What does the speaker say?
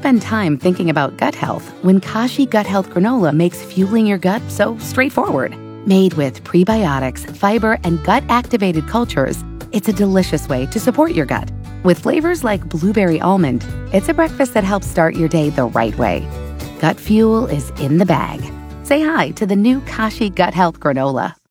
spend time thinking about gut health when Kashi Gut Health Granola makes fueling your gut so straightforward. Made with prebiotics, fiber, and gut-activated cultures, it's a delicious way to support your gut. With flavors like blueberry almond, it's a breakfast that helps start your day the right way. Gut fuel is in the bag. Say hi to the new Kashi Gut Health Granola.